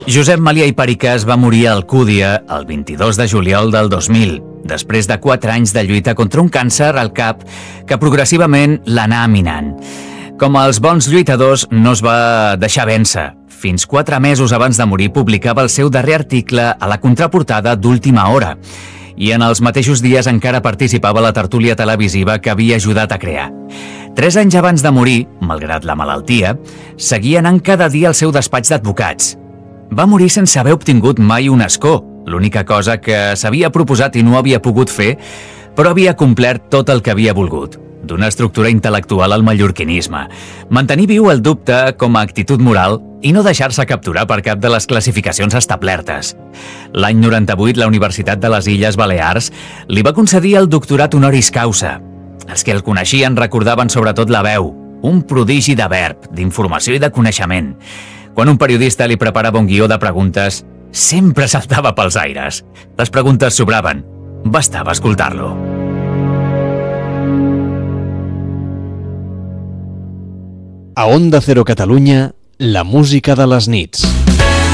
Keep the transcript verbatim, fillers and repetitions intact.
Josep Malià i Pericas va morir a Alcúdia el vint-i-dos de juliol del dos mil, després de quatre anys de lluita contra un càncer al cap que progressivament l'anà minant. Com els bons lluitadors, no es va deixar vèncer. Fins quatre mesos abans de morir publicava el seu darrer article a la contraportada d'Última Hora i en els mateixos dies encara participava a la tertúlia televisiva que havia ajudat a crear. Tres anys abans de morir, malgrat la malaltia, seguia anant cada dia al seu despatx d'advocats. Va morir sense haver obtingut mai un escó, l'única cosa que s'havia proposat i no havia pogut fer, però havia complert tot el que havia volgut. D'una estructura intel·lectual al mallorquinisme, mantenir viu el dubte com a actitud moral i no deixar-se capturar per cap de les classificacions establertes. L'any noranta-vuit, la Universitat de les Illes Balears li va concedir el doctorat honoris causa. Els que el coneixien recordaven sobretot la veu, un prodigi de verb, d'informació i de coneixement. Quan un periodista li preparava un guió de preguntes, sempre saltava pels aires. Les preguntes sobraven. Bastava escoltar-lo. A Onda Cero Catalunya, la música de les nits.